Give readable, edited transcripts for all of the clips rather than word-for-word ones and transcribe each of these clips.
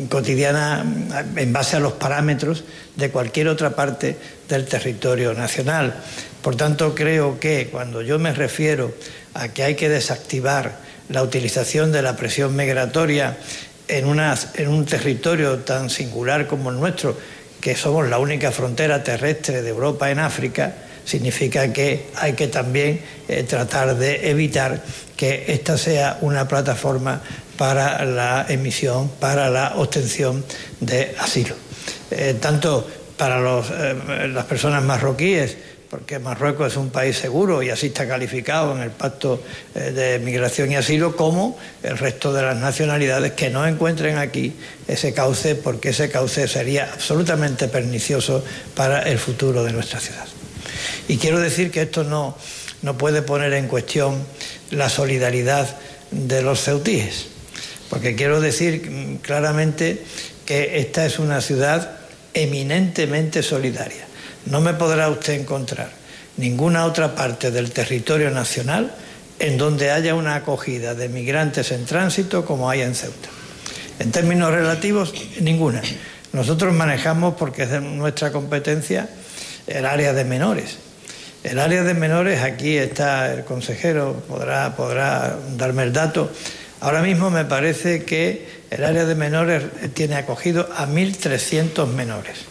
cotidiana en base a los parámetros de cualquier otra parte del territorio nacional. Por tanto, creo que cuando yo me refiero a que hay que desactivar la utilización de la presión migratoria en un territorio tan singular como el nuestro, que somos la única frontera terrestre de Europa en África, significa que hay que también tratar de evitar que esta sea una plataforma para la emisión, para la obtención de asilo. Tanto para las personas marroquíes, porque Marruecos es un país seguro y así está calificado en el Pacto de Migración y Asilo, como el resto de las nacionalidades que no encuentren aquí ese cauce, porque ese cauce sería absolutamente pernicioso para el futuro de nuestra ciudad. Y quiero decir que esto no puede poner en cuestión la solidaridad de los ceutíes, porque quiero decir claramente que esta es una ciudad eminentemente solidaria. No me podrá usted encontrar ninguna otra parte del territorio nacional en donde haya una acogida de migrantes en tránsito como hay en Ceuta. En términos relativos, ninguna. Nosotros manejamos, porque es de nuestra competencia, el área de menores. El área de menores, aquí está el consejero, podrá darme el dato. Ahora mismo me parece que el área de menores tiene acogido a 1.300 menores.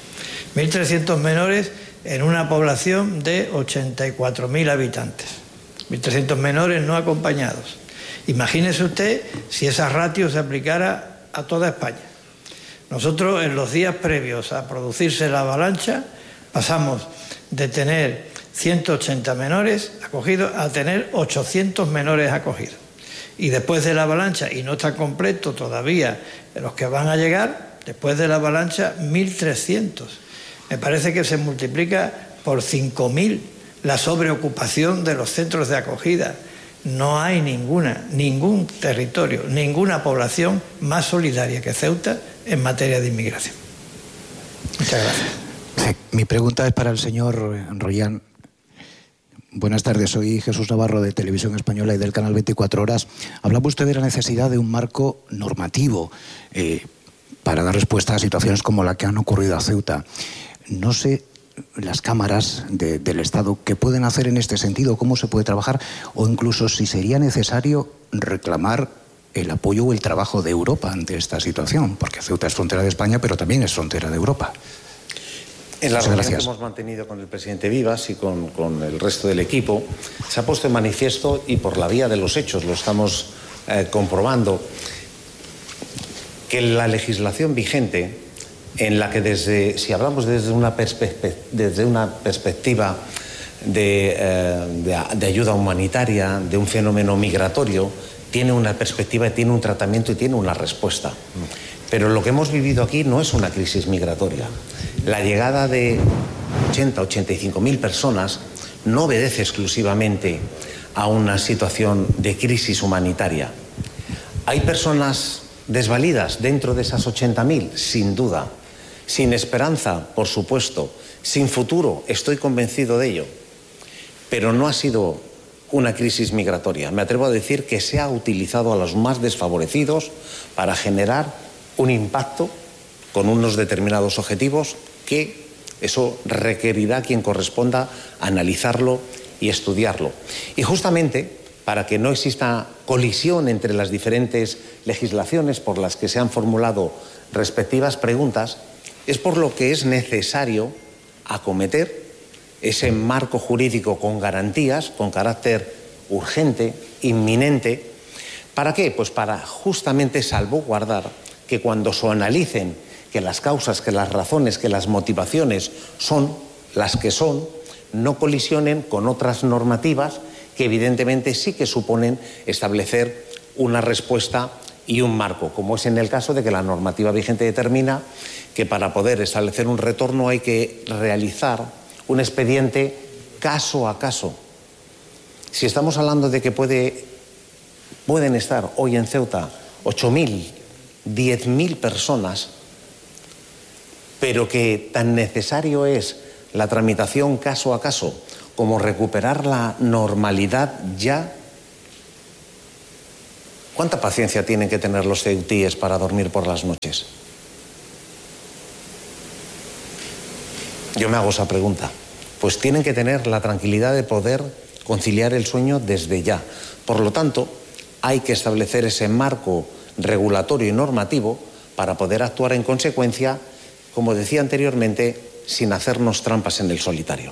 1.300 menores en una población de 84.000 habitantes. 1.300 menores no acompañados. Imagínese usted si esa ratio se aplicara a toda España. Nosotros, en los días previos a producirse la avalancha, pasamos de tener 180 menores acogidos a tener 800 menores acogidos. Y después de la avalancha, y no está completo todavía los que van a llegar, después de la avalancha 1.300. Me parece que se multiplica por 5.000 la sobreocupación de los centros de acogida. No hay ningún territorio, ninguna población más solidaria que Ceuta en materia de inmigración. Muchas gracias. Sí, mi pregunta es para el señor Royán. Buenas tardes, soy Jesús Navarro de Televisión Española y del canal 24 Horas. Hablaba usted de la necesidad de un marco normativo para dar respuesta a situaciones como la que han ocurrido a Ceuta. No sé las cámaras del Estado qué pueden hacer en este sentido, cómo se puede trabajar, o incluso si sería necesario reclamar el apoyo o el trabajo de Europa ante esta situación, porque Ceuta es frontera de España, pero también es frontera de Europa. En la reunión que hemos mantenido con el presidente Vivas y con el resto del equipo, se ha puesto en manifiesto, y por la vía de los hechos lo estamos comprobando, que la legislación vigente, en la que si hablamos desde una perspectiva de ayuda humanitaria, de un fenómeno migratorio, tiene una perspectiva, tiene un tratamiento y tiene una respuesta. Pero lo que hemos vivido aquí no es una crisis migratoria. La llegada de 85.000 personas no obedece exclusivamente a una situación de crisis humanitaria. ¿Hay personas desvalidas dentro de esas 80.000? Sin duda. Sin esperanza, por supuesto. Sin futuro, estoy convencido de ello. Pero no ha sido una crisis migratoria. Me atrevo a decir que se ha utilizado a los más desfavorecidos para generar un impacto con unos determinados objetivos que eso requerirá a quien corresponda analizarlo y estudiarlo. Y justamente para que no exista colisión entre las diferentes legislaciones por las que se han formulado respectivas preguntas, es por lo que es necesario acometer ese marco jurídico con garantías, con carácter urgente, inminente. ¿Para qué? Pues para justamente salvaguardar que cuando se analicen que las causas, que las razones, que las motivaciones son las que son, no colisionen con otras normativas que evidentemente sí que suponen establecer una respuesta y un marco, como es en el caso de que la normativa vigente determina que para poder establecer un retorno hay que realizar un expediente caso a caso. Si estamos hablando de que pueden estar hoy en Ceuta 8.000, 10.000 personas, pero que tan necesario es la tramitación caso a caso como recuperar la normalidad ya, ¿Cuánta paciencia tienen que tener los ceutíes para dormir por las noches? Yo me hago esa pregunta. Pues tienen que tener la tranquilidad de poder conciliar el sueño desde ya. Por lo tanto, hay que establecer ese marco regulatorio y normativo para poder actuar en consecuencia, como decía anteriormente, sin hacernos trampas en el solitario.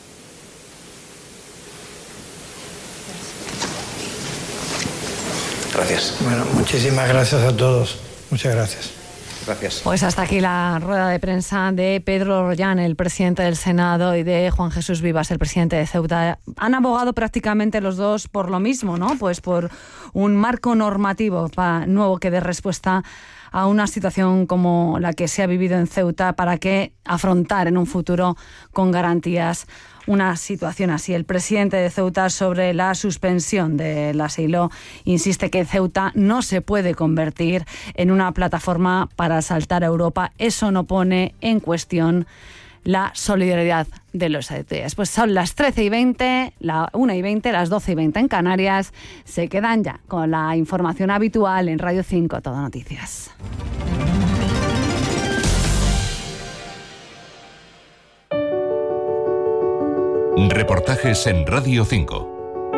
Gracias. Bueno, muchísimas gracias a todos. Muchas gracias. Gracias. Pues hasta aquí la rueda de prensa de Pedro Rollán, el presidente del Senado, y de Juan Jesús Vivas, el presidente de Ceuta. Han abogado prácticamente los dos por lo mismo, ¿no? Pues por un marco normativo nuevo que dé respuesta a una situación como la que se ha vivido en Ceuta, para que afrontar en un futuro con garantías una situación así. El presidente de Ceuta, sobre la suspensión del asilo, insiste que Ceuta no se puede convertir en una plataforma para asaltar a Europa. Eso no pone en cuestión la solidaridad de los ceutíes. Pues son las 13:20, la 1:20, las 12:20 en Canarias. Se quedan ya con la información habitual en Radio 5, Todo Noticias. Reportajes en Radio 5.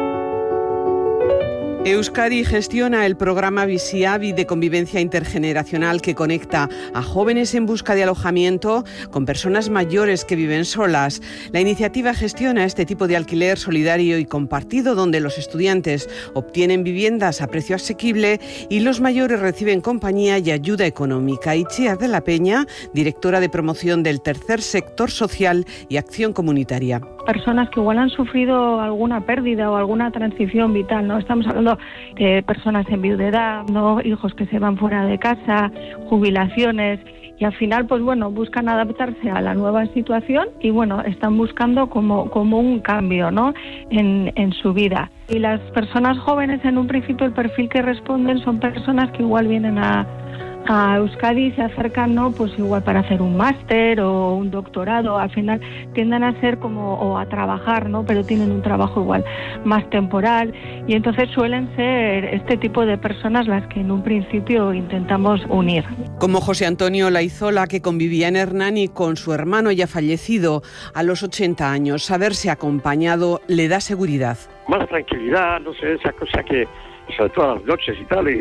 Euskadi gestiona el programa Biziabi de convivencia intergeneracional que conecta a jóvenes en busca de alojamiento con personas mayores que viven solas. La iniciativa gestiona este tipo de alquiler solidario y compartido, donde los estudiantes obtienen viviendas a precio asequible y los mayores reciben compañía y ayuda económica. Itziar de la Peña, directora de promoción del Tercer Sector Social y Acción Comunitaria. Personas que igual han sufrido alguna pérdida o alguna transición vital, ¿no? Estamos hablando de personas en viudedad, ¿no? Hijos que se van fuera de casa, jubilaciones, y al final, pues bueno, buscan adaptarse a la nueva situación y bueno, están buscando como un cambio, ¿no? en su vida. Y las personas jóvenes, en un principio, el perfil que responden son personas que igual vienen a Euskadi y se acercan, ¿no? Pues igual para hacer un máster o un doctorado. Al final tienden a ser o a trabajar, ¿no? Pero tienen un trabajo igual más temporal, y entonces suelen ser este tipo de personas las que en un principio intentamos unir. Como José Antonio Laizola, que convivía en Hernani con su hermano ya fallecido a los 80 años. Saberse acompañado le da seguridad. Más tranquilidad, no sé, esa cosa que, sobre todo a las noches y tal,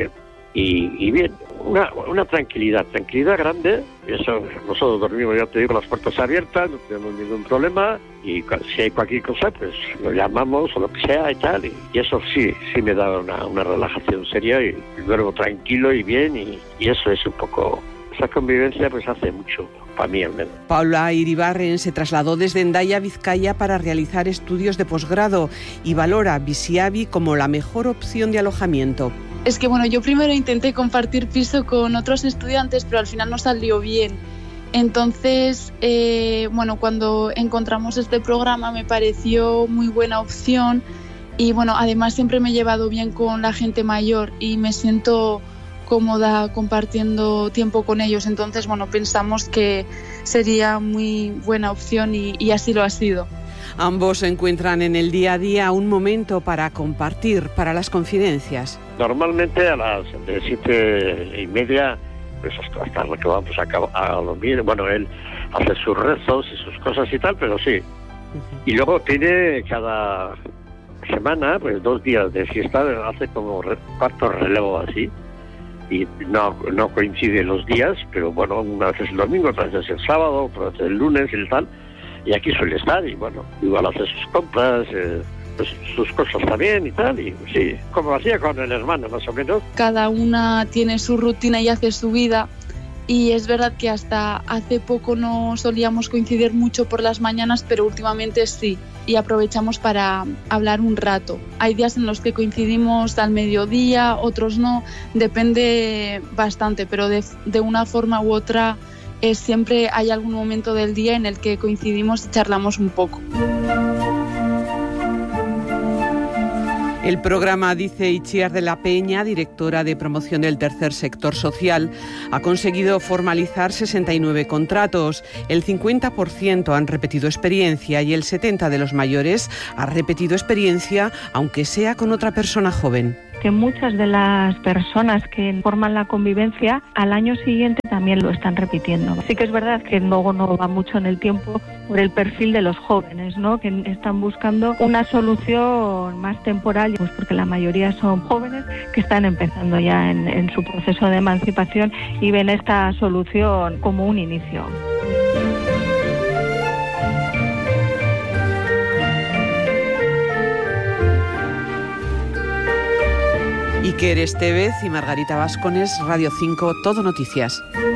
y bien, una tranquilidad grande. Y eso, nosotros dormimos, ya te digo, las puertas abiertas, no tenemos ningún problema, y si hay cualquier cosa, pues lo llamamos o lo que sea y tal, y eso sí me da una relajación seria, y duermo tranquilo y bien, y eso es un poco, esa convivencia pues hace mucho para mí al menos. Paula Iribarren se trasladó desde Hendaya, Vizcaya, para realizar estudios de posgrado y valora Biziabi como la mejor opción de alojamiento. Es que bueno, yo primero intenté compartir piso con otros estudiantes, pero al final no salió bien. Entonces, bueno, cuando encontramos este programa me pareció muy buena opción, y bueno, además siempre me he llevado bien con la gente mayor y me siento cómoda compartiendo tiempo con ellos. Entonces, bueno, pensamos que sería muy buena opción y así lo ha sido. Ambos encuentran en el día a día un momento para compartir, para las confidencias. Normalmente a las 7:30, pues hasta lo que vamos a dormir. Bueno, él hace sus rezos y sus cosas y tal, pero sí. Y luego tiene cada semana, pues 2 días de siesta, hace como cuarto relevo así. Y no coinciden los días, pero bueno, una vez es el domingo, otra vez es el sábado, otra vez el lunes y tal. Y aquí suele estar, y bueno, igual hace sus compras, pues sus cosas también y tal, y sí, como hacía con el hermano más o menos. Cada una tiene su rutina y hace su vida, y es verdad que hasta hace poco no solíamos coincidir mucho por las mañanas, pero últimamente sí, y aprovechamos para hablar un rato. Hay días en los que coincidimos al mediodía, otros no, depende bastante, pero de una forma u otra siempre hay algún momento del día en el que coincidimos y charlamos un poco. El programa, dice Itziar de la Peña, directora de promoción del Tercer Sector Social, ha conseguido formalizar 69 contratos. El 50% han repetido experiencia y el 70% de los mayores ha repetido experiencia, aunque sea con otra persona joven. que muchas de las personas que forman la convivencia al año siguiente también lo están repitiendo. Sí que es verdad que luego no va mucho en el tiempo por el perfil de los jóvenes, ¿no? Que están buscando una solución más temporal, pues porque la mayoría son jóvenes que están empezando ya en su proceso de emancipación y ven esta solución como un inicio. Iker Estevez y Margarita Vascones, Radio 5, Todo Noticias.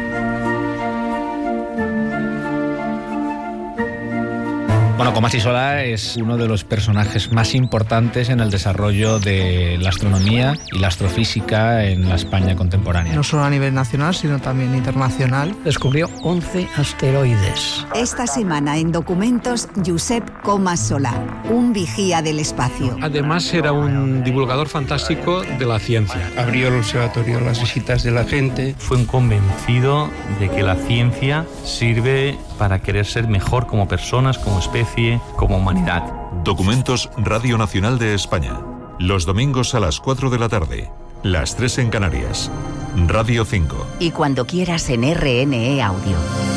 Bueno, Comas Isola es uno de los personajes más importantes en el desarrollo de la astronomía y la astrofísica en la España contemporánea. No solo a nivel nacional, sino también internacional. Descubrió 11 asteroides. Esta semana en Documentos, Josep Comas Solà, un vigía del espacio. Además era un divulgador fantástico de la ciencia. Abrió el observatorio a las visitas de la gente. Fue un convencido de que la ciencia sirve para querer ser mejor como personas, como especie, como humanidad. Documentos Radio Nacional de España. Los domingos a las 4 de la tarde. Las 3 en Canarias. Radio 5. Y cuando quieras en RNE Audio.